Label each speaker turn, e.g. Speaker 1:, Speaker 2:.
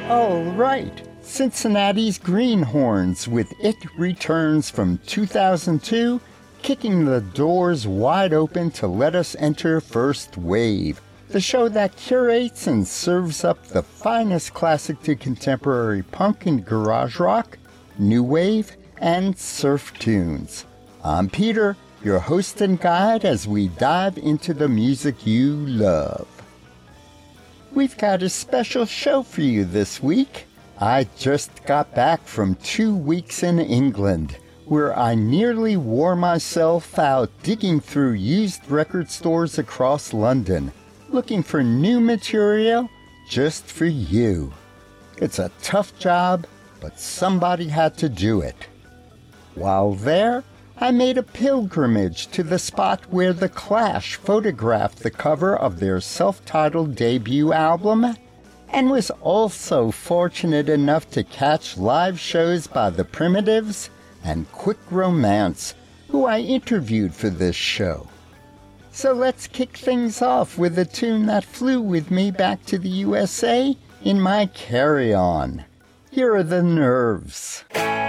Speaker 1: All right, Cincinnati's Greenhorns with It Returns from 2002, kicking the doors wide open to let us enter First Wave, the show that curates and serves up the finest classic to contemporary punk and garage rock, new wave, and surf tunes. I'm Peter, your host and guide as we dive into the music you love. We've got a special show for you this week. I just got back from 2 weeks in England, where I nearly wore myself out digging through used record stores across London, looking for new material just for you. It's a tough job, but somebody had to do it. While there, I made a pilgrimage to the spot where The Clash photographed the cover of their self-titled debut album, and was also fortunate enough to catch live shows by The Primitives and Quick Romance, who I interviewed for this show. So let's kick things off with a tune that flew with me back to the USA in my carry-on. Here are The Nerves.